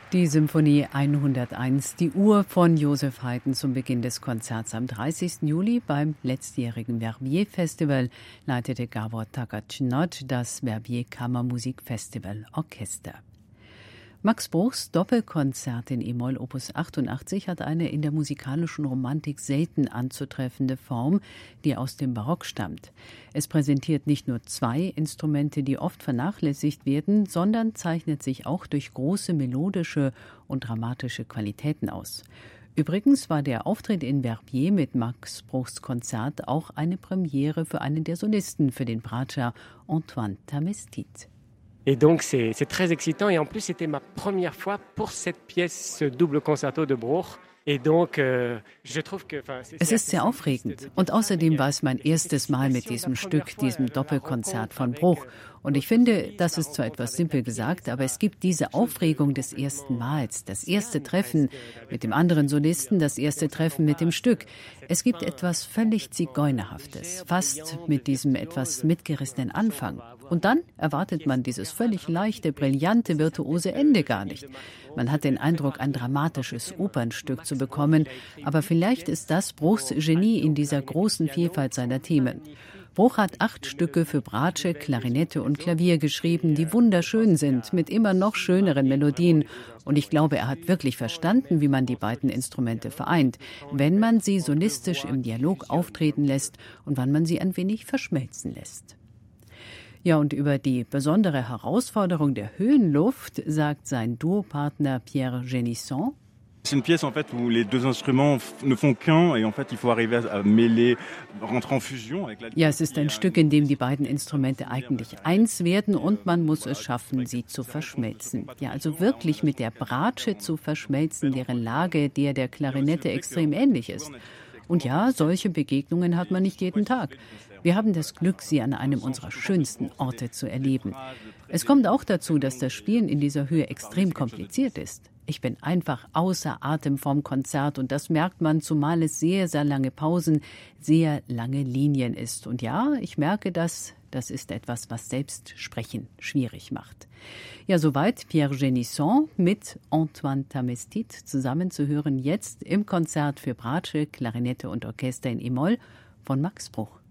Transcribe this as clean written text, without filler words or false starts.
Die Symphonie 101, die Uhr von Joseph Haydn zum Beginn des Konzerts am 30. Juli beim letztjährigen Verbier-Festival leitete Gabor Takacsinac das Verbier Kammermusikfestival Orchester. Max Bruchs Doppelkonzert in e-Moll Opus 88 hat eine in der musikalischen Romantik selten anzutreffende Form, die aus dem Barock stammt. Es präsentiert nicht nur zwei Instrumente, die oft vernachlässigt werden, sondern zeichnet sich auch durch große melodische und dramatische Qualitäten aus. Übrigens war der Auftritt in Verbier mit Max Bruchs Konzert auch eine Premiere für einen der Solisten, für den Bratscher Antoine Tamestit. Et donc c'est très excitant et en plus c'était ma première fois pour cette pièce, ce double concerto de Bruch. Es ist sehr aufregend und außerdem war es mein erstes Mal mit diesem Stück, diesem Doppelkonzert von Bruch. Und ich finde, das ist zwar etwas simpel gesagt, aber es gibt diese Aufregung des ersten Mals, das erste Treffen mit dem anderen Solisten, das erste Treffen mit dem Stück. Es gibt etwas völlig Zigeunerhaftes, fast mit diesem etwas mitgerissenen Anfang. Und dann erwartet man dieses völlig leichte, brillante, virtuose Ende gar nicht. Man hat den Eindruck, ein dramatisches Opernstück zu bekommen, aber vielleicht ist das Bruchs Genie in dieser großen Vielfalt seiner Themen. Bruch hat 8 Stücke für Bratsche, Klarinette und Klavier geschrieben, die wunderschön sind, mit immer noch schöneren Melodien. Und ich glaube, er hat wirklich verstanden, wie man die beiden Instrumente vereint, wenn man sie solistisch im Dialog auftreten lässt und wann man sie ein wenig verschmelzen lässt. Ja, und über die besondere Herausforderung der Höhenluft sagt sein Duopartner Pierre Génisson: C'est une pièce en fait où les deux instruments ne font qu'un et en fait il faut arriver à mêler, rentrer en fusion avec la. Ja, es ist ein Stück, in dem die beiden Instrumente eigentlich eins werden und man muss es schaffen, sie zu verschmelzen. Ja, also wirklich mit der Bratsche zu verschmelzen, deren Lage der Klarinette extrem ähnlich ist. Und ja, solche Begegnungen hat man nicht jeden Tag. Wir haben das Glück, sie an einem unserer schönsten Orte zu erleben. Es kommt auch dazu, dass das Spielen in dieser Höhe extrem kompliziert ist. Ich bin einfach außer Atem vom Konzert und das merkt man, zumal es sehr, sehr lange Pausen, sehr lange Linien ist. Und ja, ich merke das ist etwas, was selbst Sprechen schwierig macht. Ja, soweit Pierre Génisson mit Antoine Tamestit zusammen zu hören jetzt im Konzert für Bratsche, Klarinette und Orchester in e-Moll von Max Bruch.